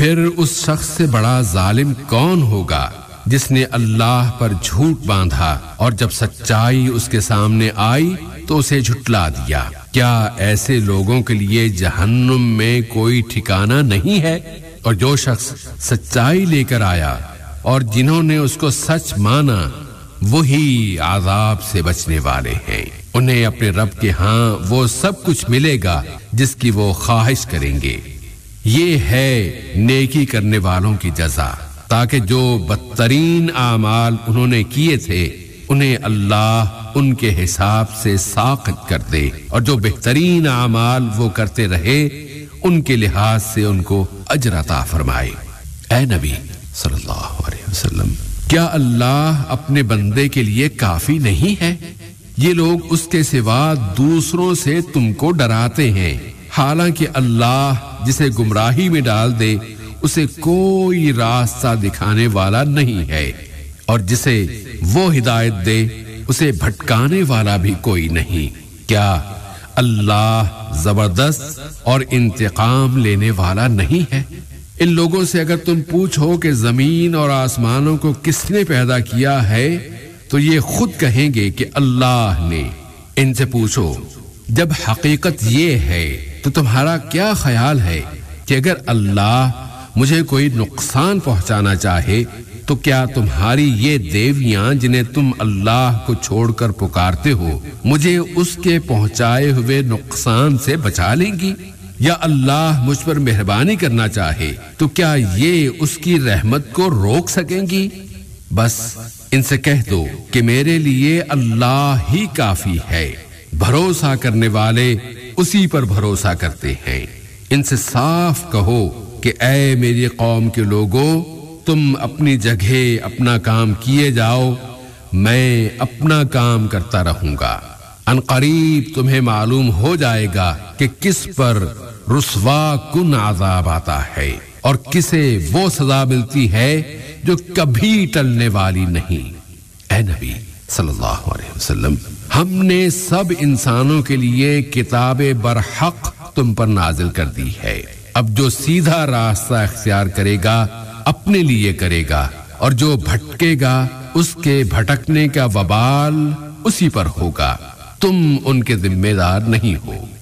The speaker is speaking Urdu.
پھر اس شخص سے بڑا ظالم کون ہوگا جس نے اللہ پر جھوٹ باندھا اور جب سچائی اس کے سامنے آئی تو اسے جھٹلا دیا۔ کیا ایسے لوگوں کے لیے جہنم میں کوئی ٹھکانہ نہیں ہے؟ اور جو شخص سچائی لے کر آیا اور جنہوں نے اس کو سچ مانا وہی عذاب سے بچنے والے ہیں۔ انہیں اپنے رب کے ہاں وہ سب کچھ ملے گا جس کی وہ خواہش کریں گے۔ یہ ہے نیکی کرنے والوں کی جزا، تاکہ جو بدترین اعمال انہوں نے کیے تھے انہیں اللہ ان کے حساب سے ساقط کر دے، اور جو بہترین اعمال وہ کرتے رہے ان کے لحاظ سے ان کو اجر عطا فرمائے۔ اے نبی صلی اللہ علیہ وسلم، کیا اللہ اپنے بندے کے لیے کافی نہیں ہے؟ یہ لوگ اس کے سوا دوسروں سے تم کو ڈراتے ہیں، حالانکہ اللہ جسے گمراہی میں ڈال دے اسے کوئی راستہ دکھانے والا نہیں ہے، اور جسے وہ ہدایت دے اسے بھٹکانے والا بھی کوئی نہیں۔ کیا اللہ زبردست اور انتقام لینے والا نہیں ہے؟ ان لوگوں سے اگر تم پوچھو کہ زمین اور آسمانوں کو کس نے پیدا کیا ہے تو یہ خود کہیں گے کہ اللہ نے۔ ان سے پوچھو جب حقیقت یہ ہے تو تمہارا کیا خیال ہے کہ اگر اللہ مجھے کوئی نقصان پہنچانا چاہے تو کیا تمہاری یہ دیویاں جنہیں تم اللہ کو چھوڑ کر پکارتے ہو مجھے اس کے پہنچائے ہوئے نقصان سے بچا لیں گی؟ یا اللہ مجھ پر مہربانی کرنا چاہے تو کیا یہ اس کی رحمت کو روک سکیں گی؟ بس ان سے کہہ دو کہ میرے لیے اللہ ہی کافی ہے، بھروسہ کرنے والے اسی پر بھروسہ کرتے ہیں۔ ان سے صاف کہو کہ اے میری قوم کے لوگوں، تم اپنی جگہ اپنا کام کیے جاؤ، میں اپنا کام کرتا رہوں گا۔ ان قریب تمہیں معلوم ہو جائے گا کہ کس پر رسوا کن عذاب آتا ہے اور کسے وہ سزا ملتی ہے جو کبھی ٹلنے والی نہیں۔ اے نبی صلی اللہ علیہ وسلم، ہم نے سب انسانوں کے لیے کتاب برحق تم پر نازل کر دی ہے۔ اب جو سیدھا راستہ اختیار کرے گا اپنے لیے کرے گا، اور جو بھٹکے گا اس کے بھٹکنے کا وبال اسی پر ہوگا، تم ان کے ذمہ دار نہیں ہو۔